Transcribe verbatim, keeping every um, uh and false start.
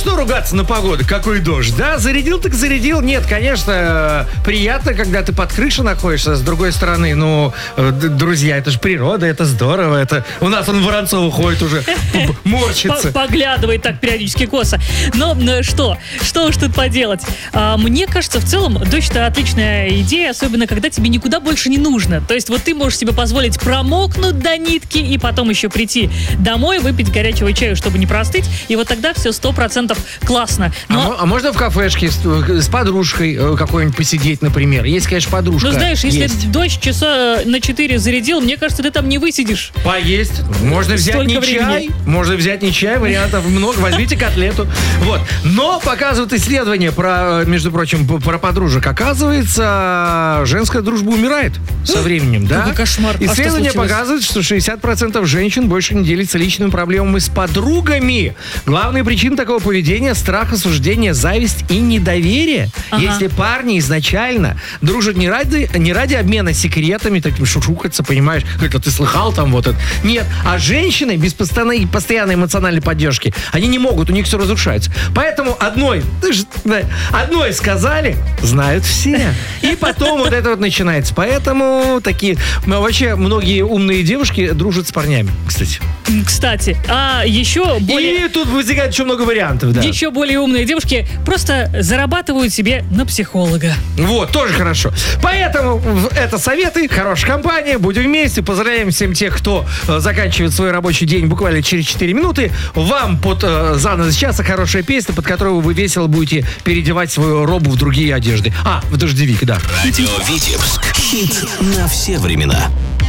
что ругаться на погоду? Какой дождь? Да, зарядил так зарядил. Нет, конечно, приятно, когда ты под крышей находишься. С другой стороны, ну, друзья, это же природа, это здорово. Это у нас он Воронцова ходит уже, морщится. Поглядывает так периодически косо. Но что? Что уж тут поделать? А, мне кажется, в целом, дождь — это отличная идея, особенно когда тебе никуда больше не нужно. То есть вот ты можешь себе позволить промокнуть до нитки и потом еще прийти домой, выпить горячего чаю, чтобы не простыть, и вот тогда все сто процентов классно. Но... А, а можно в кафешке с, с подружкой какой-нибудь посидеть, например? Есть, конечно, подружка. Ну, знаешь, если есть. дождь часа на четыре зарядил, мне кажется, ты там не высидишь. Поесть. Можно взять Столько не времени. чай, можно взять не чай, вариантов много, возьмите котлету. Вот. Но показывают исследования про, между прочим, про подружек. Оказывается, женская дружба умирает со временем, да? Какой кошмар. Исследования а что показывают, что шестьдесят процентов женщин больше не делятся личными проблемами с подругами. Главная причина такого поведения — страх осуждения, зависть и недоверие. Ага. Если парни изначально дружат не ради, не ради обмена секретами, таким шушукаться, понимаешь, как ты слыхал там вот это. Нет, а женщины без постоянной, постоянной эмоциональной поддержки, они не могут, у них все разрушается. Поэтому одной, ты же, одной сказали, знают все. И потом вот это вот начинается. Поэтому такие, вообще многие умные девушки дружат с парнями, кстати. Кстати, а еще более... И тут возникает еще много вариантов, да. Еще более умные девушки просто зарабатывают себе на психолога. Вот, тоже хорошо. Поэтому это советы, хорошая компания, будем вместе. Поздравляем всем тех, кто э, заканчивает свой рабочий день буквально через четыре минуты. Вам под э, занавес часа хорошая песня, под которую вы весело будете переодевать свою робу в другие одежды. А, в дождевик, да. Радио Витебск. Хит на все времена.